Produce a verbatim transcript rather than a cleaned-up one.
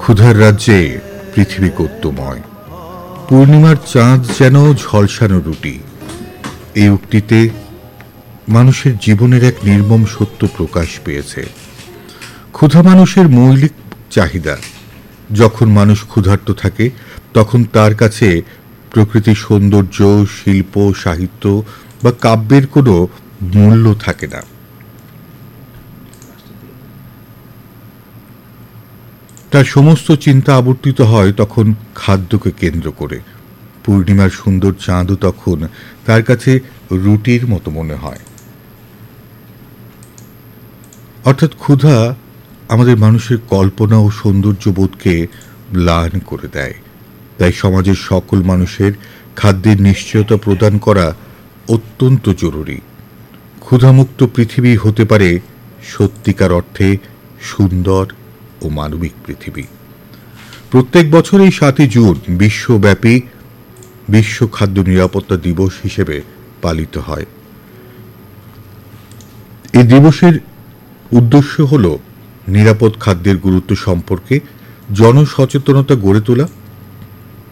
ক্ষুধার রাজ্যে পৃথিবী কর্তময়, পূর্ণিমার চাঁদ যেন ঝলসানো রুটি। এই উক্তিতে মানুষের জীবনের এক নির্মম সত্য প্রকাশ পেয়েছে। ক্ষুধা মানুষের মৌলিক চাহিদা। যখন মানুষ ক্ষুধার্ত থাকে তখন তার কাছে প্রকৃতির সৌন্দর্য, শিল্প, সাহিত্য বা কাব্যের কোনো মূল্য থাকে না। তার সমস্ত চিন্তা আবর্তিত হয় তখন খাদ্যকে কেন্দ্র করে। পূর্ণিমার সুন্দর চাঁদও তখন তার কাছে রুটির মতো মনে হয়। অর্থাৎ ক্ষুধা আমাদের মানুষের কল্পনা ও সৌন্দর্যবোধকে ম্লান করে দেয়। তাই সমাজের সকল মানুষের খাদ্যের নিশ্চয়তা প্রদান করা অত্যন্ত জরুরি। ক্ষুধামুক্ত পৃথিবী হতে পারে সত্যিকার অর্থে সুন্দর ও মানবিক পৃথিবী। প্রত্যেক বছর এই সাতই জুন বিশ্বব্যাপী বিশ্ব খাদ্য নিরাপত্তা দিবস হিসেবে পালিত হয়। এই দিবসের উদ্দেশ্য হল নিরাপদ খাদ্যের গুরুত্ব সম্পর্কে জনসচেতনতা গড়ে তোলা